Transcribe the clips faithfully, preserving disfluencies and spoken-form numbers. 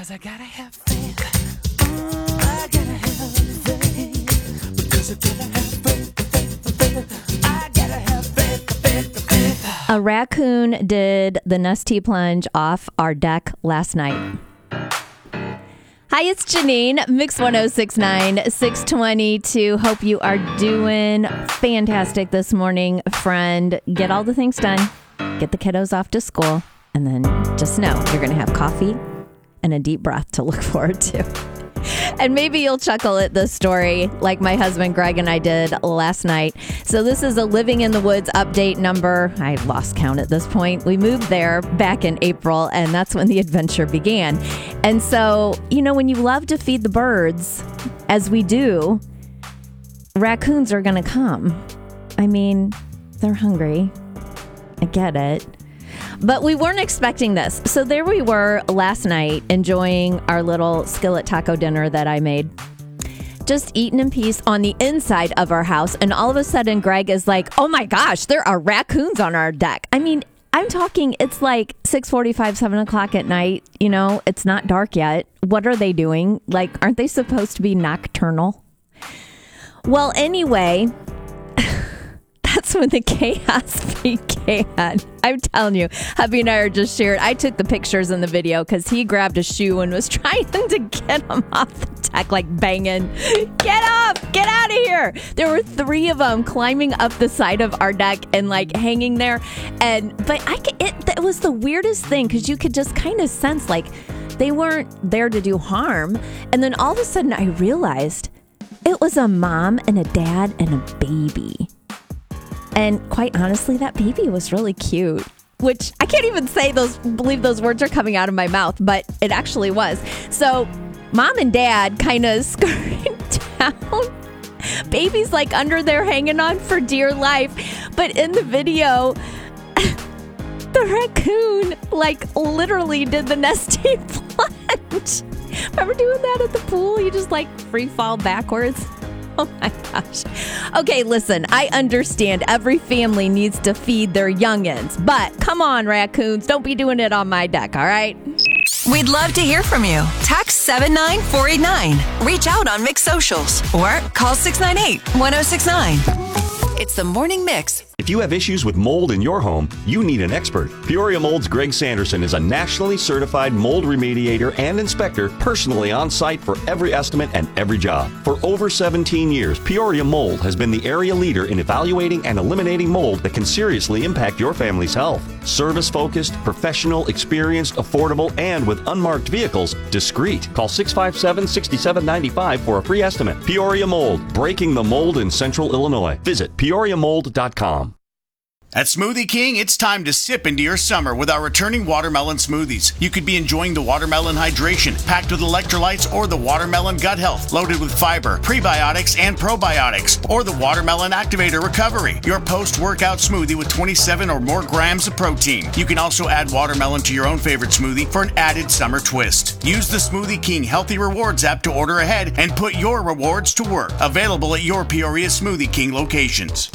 'cause I gotta have faith. Mm, I gotta have faith. Because I gotta have faith, faith, faith. I gotta have faith, faith, faith. A raccoon did the Nestea plunge off our deck last night. Hi, it's Janine, Mix one oh six point nine, six twenty-two. Hope you are doing fantastic this morning, friend. Get all the things done. Get the kiddos off to school. And then just know you're going to have coffee and a deep breath to look forward to. And maybe you'll chuckle at this story like my husband Greg and I did last night. So this is a Living in the Woods update number. I've lost count at this point. We moved there back in April, and that's when the adventure began. And so, you know, when you love to feed the birds, as we do, raccoons are going to come. I mean, they're hungry. I get it. But we weren't expecting this. So there we were last night enjoying our little skillet taco dinner that I made. Just eating in peace on the inside of our house. And all of a sudden, Greg is like, oh my gosh, there are raccoons on our deck. I mean, I'm talking, it's like six forty-five, seven o'clock at night. You know, it's not dark yet. What are they doing? Like, aren't they supposed to be nocturnal? Well, anyway, that's when the chaos began. I'm telling you, hubby and I are just shared. I took the pictures in the video because he grabbed a shoe and was trying to get him off the deck, like banging. Get up! Get out of here! There were three of them climbing up the side of our deck and like hanging there. And but I it, it was the weirdest thing because you could just kind of sense like they weren't there to do harm. And then all of a sudden I realized it was a mom and a dad and a baby. And quite honestly, that baby was really cute, which I can't even say those, believe those words are coming out of my mouth, but it actually was. So mom and dad kind of scurried down. Baby's like under there hanging on for dear life. But in the video, the raccoon like literally did the Nestea plunge. Remember doing that at the pool? You just like free fall backwards. Oh my gosh. Okay, listen, I understand every family needs to feed their youngins, but come on, raccoons, don't be doing it on my deck, all right? We'd love to hear from you. Text seven nine four eight nine. Reach out on Mix Socials or call six nine eight, one oh six nine. It's the Morning Mix. If you have issues with mold in your home, you need an expert. Peoria Mold's Greg Sanderson is a nationally certified mold remediator and inspector, personally on site for every estimate and every job. For over seventeen years, Peoria Mold has been the area leader in evaluating and eliminating mold that can seriously impact your family's health. Service-focused, professional, experienced, affordable, and with unmarked vehicles, discreet. Call six five seven, six seven nine five for a free estimate. Peoria Mold, breaking the mold in Central Illinois. Visit peoria mold dot com. At Smoothie King, it's time to sip into your summer with our returning watermelon smoothies. You could be enjoying the watermelon hydration, packed with electrolytes, or the watermelon gut health, loaded with fiber, prebiotics, and probiotics, or the watermelon activator recovery, your post-workout smoothie with twenty-seven or more grams of protein. You can also add watermelon to your own favorite smoothie for an added summer twist. Use the Smoothie King Healthy Rewards app to order ahead and put your rewards to work. Available at your Peoria Smoothie King locations.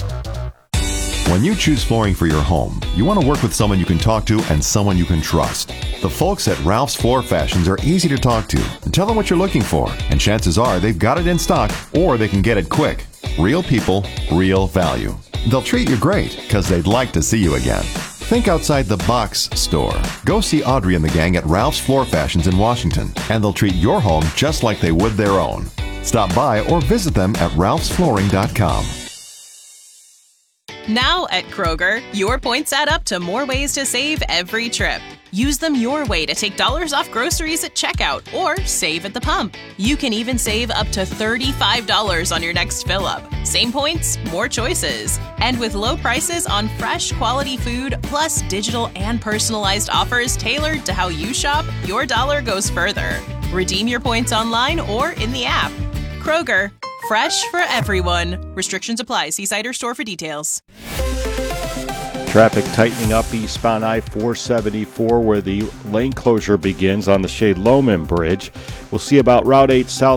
When you choose flooring for your home, you want to work with someone you can talk to and someone you can trust. The folks at Ralph's Floor Fashions are easy to talk to. Tell them what you're looking for, and chances are they've got it in stock or they can get it quick. Real people, real value. They'll treat you great because they'd like to see you again. Think outside the box store. Go see Audrey and the gang at Ralph's Floor Fashions in Washington, and they'll treat your home just like they would their own. Stop by or visit them at ralphs flooring dot com. Now at Kroger, your points add up to more ways to save every trip. Use them your way to take dollars off groceries at checkout or save at the pump. You can even save up to thirty-five dollars on your next fill-up. Same points, more choices. And with low prices on fresh, quality food, plus digital and personalized offers tailored to how you shop, your dollar goes further. Redeem your points online or in the app. Kroger, fresh for everyone. Restrictions apply. See site or store for details. Traffic tightening up eastbound I four seventy-four where the lane closure begins on the Shade Loman Bridge. We'll see about Route eight south